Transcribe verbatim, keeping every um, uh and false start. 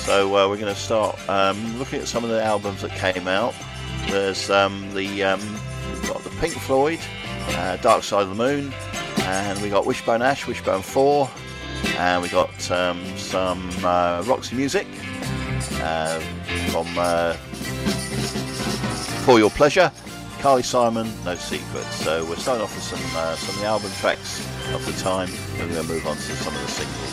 So uh, we're going to start um, looking at some of the albums that came out. There's um, the um, we've got the Pink Floyd, uh, Dark Side of the Moon, and we got Wishbone Ash, Wishbone four, and we got um, some uh, Roxy Music uh, from uh, For Your Pleasure, Carly Simon, No Secrets. So we're starting off with some uh, some of the album tracks of the time, and we're going to move on to some of the singles.